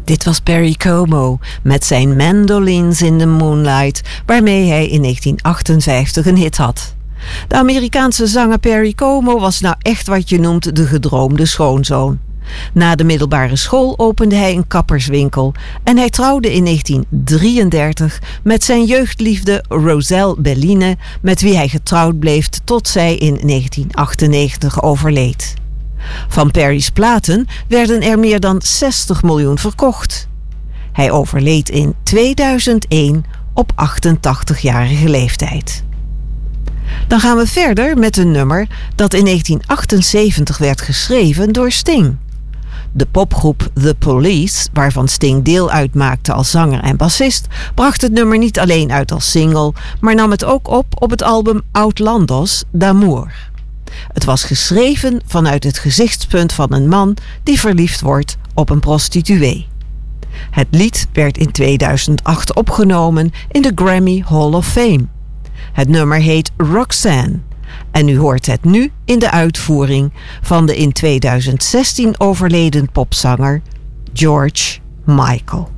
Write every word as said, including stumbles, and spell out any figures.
Dit was Perry Como met zijn Mandolins in the Moonlight, waarmee hij in negentien achtenvijftig een hit had. De Amerikaanse zanger Perry Como was nou echt wat je noemt de gedroomde schoonzoon. Na de middelbare school opende hij een kapperswinkel en hij trouwde in negentien drieëndertig met zijn jeugdliefde Roselle Belline, met wie hij getrouwd bleef tot zij in negentien achtennegentig overleed. Van Perry's platen werden er meer dan zestig miljoen verkocht. Hij overleed in tweeduizend één op achtentachtigjarige leeftijd. Dan gaan we verder met een nummer dat in negentien achtenzeventig werd geschreven door Sting. De popgroep The Police, waarvan Sting deel uitmaakte als zanger en bassist, bracht het nummer niet alleen uit als single, maar nam het ook op op het album Outlandos d'Amour. Het was geschreven vanuit het gezichtspunt van een man die verliefd wordt op een prostituee. Het lied werd in tweeduizend acht opgenomen in de Grammy Hall of Fame. Het nummer heet Roxanne en u hoort het nu in de uitvoering van de in tweeduizend zestien overleden popzanger George Michael.